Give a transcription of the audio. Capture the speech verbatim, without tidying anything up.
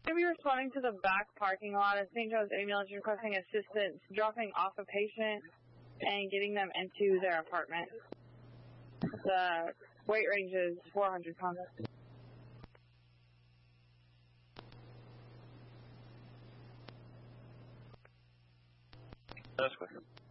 Going to be responding to the back parking lot at Saint Joe's ambulance requesting assistance dropping off a patient and getting them into their apartment. The weight range is four hundred pounds. That's good.